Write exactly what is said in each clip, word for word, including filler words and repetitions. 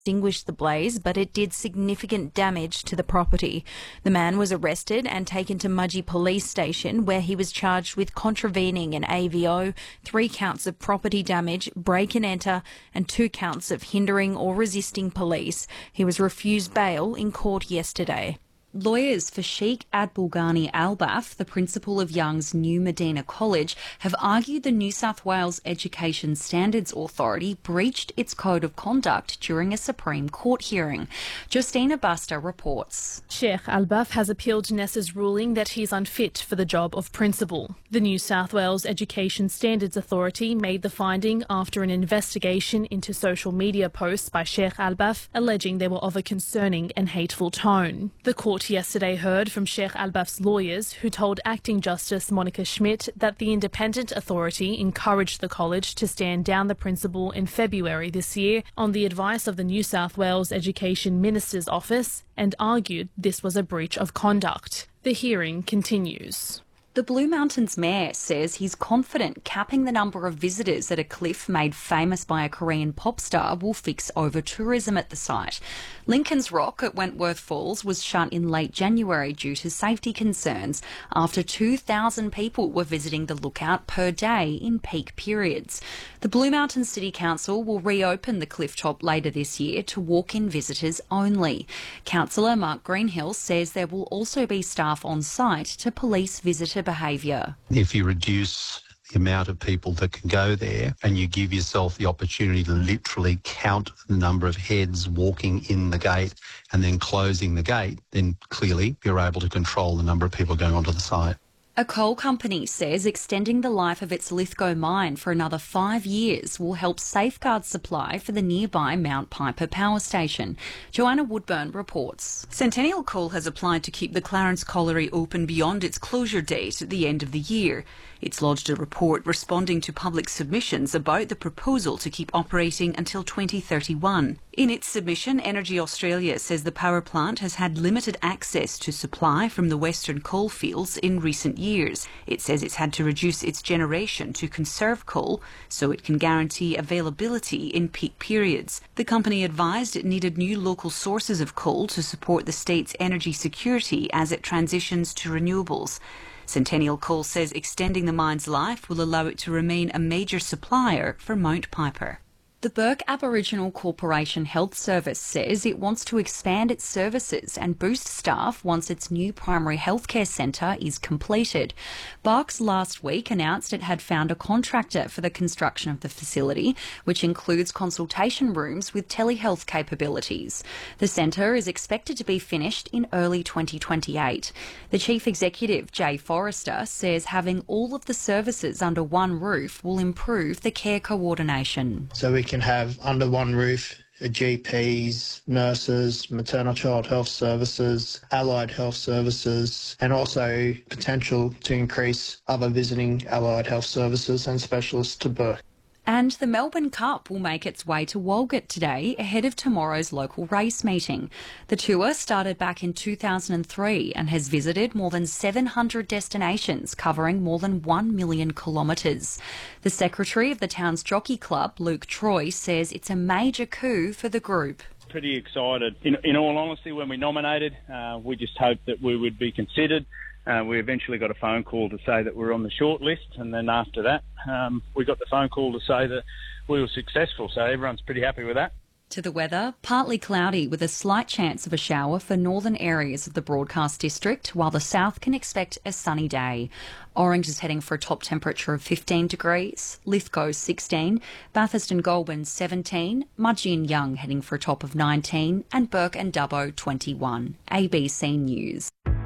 extinguish the blaze, but it did significant damage to the property. The man was arrested and taken to Mudgee Police Station, where he was charged with contravening an A V O, three counts of property damage, break and enter, and two counts of hindering or resisting police. He was refused bail in court yesterday. Lawyers for Sheikh Abdulghani Albaf, the principal of Young's New Medina College, have argued the New South Wales Education Standards Authority breached its code of conduct during a Supreme Court hearing. Justina Buster reports. Sheikh Albaf has appealed Nessa's ruling that he's unfit for the job of principal. The New South Wales Education Standards Authority made the finding after an investigation into social media posts by Sheikh Albaf alleging they were of a concerning and hateful tone. The court yesterday heard from Sheikh Albaf's lawyers, who told Acting Justice Monica Schmidt that the independent authority encouraged the college to stand down the principal in February this year on the advice of the New South Wales Education Minister's Office, and argued this was a breach of conduct. The hearing continues. The Blue Mountains mayor says he's confident capping the number of visitors at a cliff made famous by a Korean pop star will fix over-tourism at the site. Lincoln's Rock at Wentworth Falls was shut in late January due to safety concerns after two thousand people were visiting the lookout per day in peak periods. The Blue Mountains City Council will reopen the cliff top later this year to walk-in visitors only. Councillor Mark Greenhill says there will also be staff on site to police visitor behaviour. If you reduce the amount of people that can go there and you give yourself the opportunity to literally count the number of heads walking in the gate and then closing the gate, then clearly you're able to control the number of people going onto the site. A coal company says extending the life of its Lithgow mine for another five years will help safeguard supply for the nearby Mount Piper power station. Joanna Woodburn reports. Centennial Coal has applied to keep the Clarence Colliery open beyond its closure date at the end of the year. It's lodged a report responding to public submissions about the proposal to keep operating until twenty thirty-one. In its submission, Energy Australia says the power plant has had limited access to supply from the western coalfields in recent years. It says it's had to reduce its generation to conserve coal so it can guarantee availability in peak periods. The company advised it needed new local sources of coal to support the state's energy security as it transitions to renewables. Centennial Coal says extending the mine's life will allow it to remain a major supplier for Mount Piper. The Burke Aboriginal Corporation Health Service says it wants to expand its services and boost staff once its new primary healthcare centre is completed. Barks last week announced it had found a contractor for the construction of the facility, which includes consultation rooms with telehealth capabilities. The centre is expected to be finished in early twenty twenty-eight. The Chief Executive, Jay Forrester, says having all of the services under one roof will improve the care coordination. So we can have under one roof G Ps, nurses, maternal child health services, allied health services, and also potential to increase other visiting allied health services and specialists to Burke. And the Melbourne Cup will make its way to Walgett today ahead of tomorrow's local race meeting. The tour started back in two thousand three and has visited more than seven hundred destinations covering more than one million kilometres. The secretary of the town's jockey club, Luke Troy, says it's a major coup for the group. Pretty excited. In, in all honesty, when we nominated, uh, we just hoped that we would be considered. Uh, we eventually got a phone call to say that we're on the short list, and then after that, um, we got the phone call to say that we were successful, so everyone's pretty happy with that. To the weather, partly cloudy with a slight chance of a shower for northern areas of the Broadcast District, while the south can expect a sunny day. Orange is heading for a top temperature of fifteen degrees, Lithgow sixteen, Bathurst and Goulburn seventeen, Mudgee and Young heading for a top of nineteen, and Burke and Dubbo twenty-one. A B C News.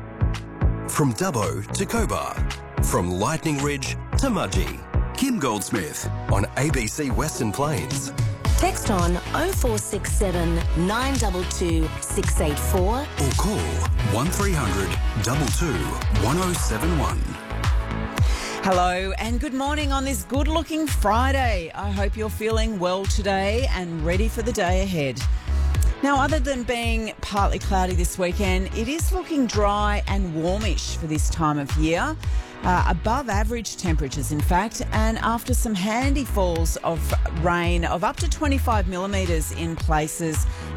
From Dubbo to Cobar, from Lightning Ridge to Mudgee. Kim Goldsmith on A B C Western Plains. Text on oh four six seven, nine two two, six eight four or call one three hundred, two two, one oh seven one. Hello and good morning on this good-looking Friday. I hope you're feeling well today and ready for the day ahead. Now, other than being partly cloudy this weekend, it is looking dry and warmish for this time of year. Uh, above average temperatures, in fact, and after some handy falls of rain of up to twenty-five millimetres in places